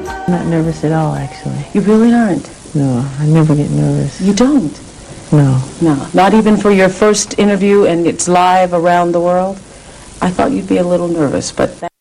I'm not nervous at all, actually. You really aren't? No, I never get nervous. You don't? No. No, not even for your first interview and it's live around the world? I thought you'd be a little nervous, but...